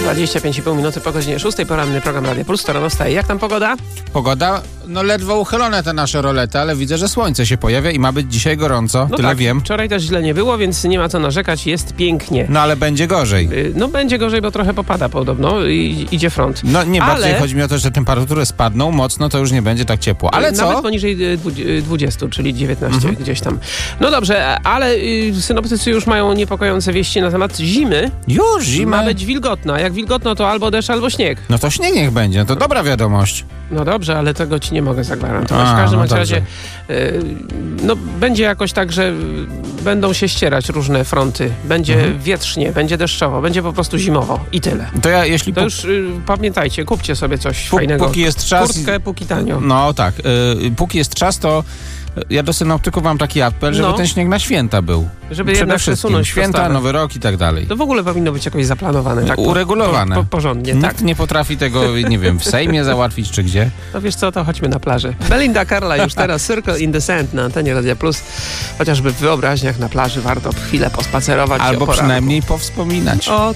25,5 minuty po godzinie 6. Poranny program Radio Plus. To rano wstaje. Jak tam pogoda? Pogoda? No ledwo uchylone te nasze rolety, ale widzę, że słońce się pojawia i ma być dzisiaj gorąco. No Tyle tak, wiem. wczoraj też źle nie było, więc nie ma co narzekać. Jest pięknie. No ale będzie gorzej. No będzie gorzej, bo trochę popada podobno i idzie front. No nie, ale... bardziej chodzi mi o to, że temperatury spadną mocno, to już nie będzie tak ciepło. Ale co? Nawet poniżej 20, czyli 19 gdzieś tam. No dobrze, ale synoptycy już mają niepokojące wieści na temat zimy. Już zima. Ma być wilgotna. Jak wilgotno, to albo deszcz, albo śnieg. No to śnieg niech będzie, to dobra wiadomość. No dobrze, ale tego ci nie mogę zagwarantować. W każdym razie będzie jakoś tak, że będą się ścierać różne fronty. Będzie wietrznie, będzie deszczowo, będzie po prostu zimowo i tyle. To ja, jeśli... To już pamiętajcie, kupcie sobie coś fajnego. Póki jest czas... Kurtkę, póki tanio. No tak, póki jest czas, to ja do synoptyków mam taki apel, żeby ten śnieg na święta był. Żeby przede jednak wszystkim przesunąć święta, dostawę. Nowy Rok i tak dalej. To w ogóle powinno być jakoś zaplanowane. Tak, uregulowane. Porządnie, Nikt tak. nie potrafi tego, nie wiem, w Sejmie załatwić czy gdzie. No wiesz co, to chodźmy na plażę. Belinda Carla już teraz, Circle in the Sand na antenie Radia Plus. Chociażby w wyobraźniach na plaży warto chwilę pospacerować. Albo przynajmniej powspominać. O